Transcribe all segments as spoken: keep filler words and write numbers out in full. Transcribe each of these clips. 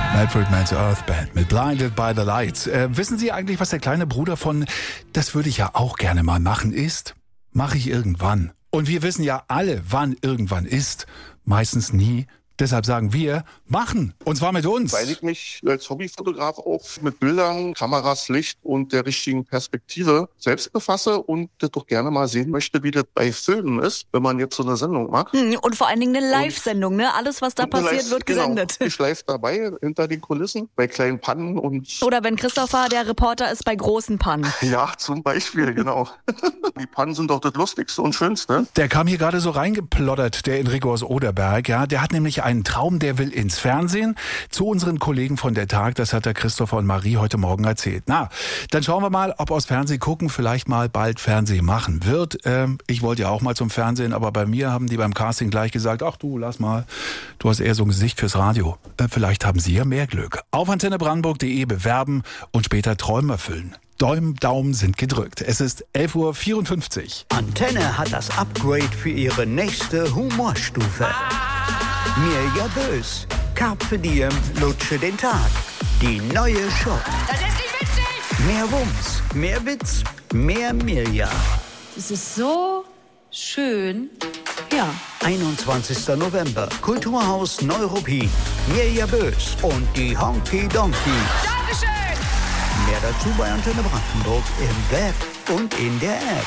Manfred Mann's Earth Band mit Blinded by the Lights. Äh, wissen Sie eigentlich, was der kleine Bruder von "Das würde ich ja auch gerne mal machen" ist? Mache ich irgendwann. Und wir wissen ja alle, wann irgendwann ist. Meistens nie. Deshalb sagen wir, machen. Und zwar mit uns. Weil ich mich als Hobbyfotograf auch mit Bildern, Kameras, Licht und der richtigen Perspektive selbst befasse und das doch gerne mal sehen möchte, wie das bei Filmen ist, wenn man jetzt so eine Sendung macht. Und vor allen Dingen eine Live-Sendung, ne? Alles, was da passiert, Live, wird gesendet. Genau, ich live dabei, hinter den Kulissen, bei kleinen Pannen und... Oder wenn Christopher der Reporter ist bei großen Pannen. Ja, zum Beispiel, genau. Die Pannen sind doch das Lustigste und Schönste. Der kam hier gerade so reingeploddert, der Enrico aus Oderberg. Ja, der hat nämlich einen Traum, der will ins Fernsehen. Zu unseren Kollegen von der Tag, das hat der Christopher und Marie heute Morgen erzählt. Na, dann schauen wir mal, ob aus Fernsehen gucken vielleicht mal bald Fernsehen machen wird. Ähm, ich wollte ja auch mal zum Fernsehen, aber bei mir haben die beim Casting gleich gesagt, ach du, lass mal, du hast eher so ein Gesicht fürs Radio. Äh, vielleicht haben Sie ja mehr Glück. Auf antenne brandenburg punkt de bewerben und später Träume erfüllen. Daumen, Daumen sind gedrückt. Es ist elf Uhr vierundfünfzig. Antenne hat das Upgrade für ihre nächste Humorstufe. Mirja Bös, Carpe Diem, lutsche den Tag. Die neue Show. Das ist nicht witzig! Mehr Wumms, mehr Witz, mehr Mirja. Es ist so schön. Ja. einundzwanzigster November, Kulturhaus Neuruppin. Mirja Bös und die Honky Donkey. Dankeschön! Mehr dazu bei Antenne Brandenburg im Web und in der App.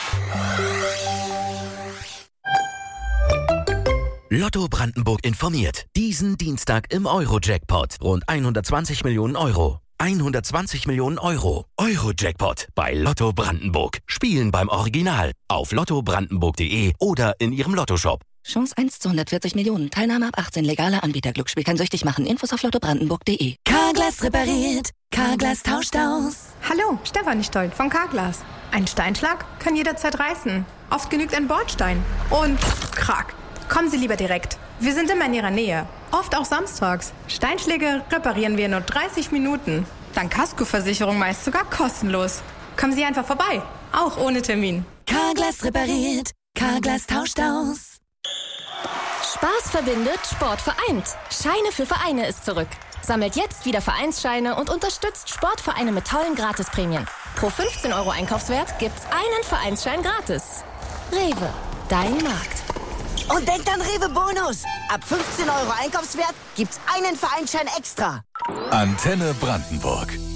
Lotto Brandenburg informiert. Diesen Dienstag im Euro-Jackpot. Rund hundertzwanzig Millionen Euro. hundertzwanzig Millionen Euro. Euro-Jackpot bei Lotto Brandenburg. Spielen beim Original. Auf lotto brandenburg punkt de oder in Ihrem Lottoshop. Chance eins zu hundertvierzig Millionen. Teilnahme ab achtzehn. Legaler Anbieter. Glücksspiel kann süchtig machen. Infos auf lotto brandenburg punkt de. Carglass repariert. Carglass tauscht aus. Hallo, Stefanie Stoll von Carglass. Ein Steinschlag kann jederzeit reißen. Oft genügt ein Bordstein. Und krack. Kommen Sie lieber direkt. Wir sind immer in Ihrer Nähe. Oft auch samstags. Steinschläge reparieren wir in nur dreißig Minuten. Dann Kaskoversicherung meist sogar kostenlos. Kommen Sie einfach vorbei. Auch ohne Termin. Carglass repariert. Carglass tauscht aus. Spaß verbindet, Sport vereint. Scheine für Vereine ist zurück. Sammelt jetzt wieder Vereinsscheine und unterstützt Sportvereine mit tollen Gratisprämien. Pro fünfzehn Euro Einkaufswert gibt's einen Vereinsschein gratis. Rewe, dein Markt. Und denkt an Rewe Bonus. Ab fünfzehn Euro Einkaufswert gibt's einen Vereinsschein extra. Antenne Brandenburg.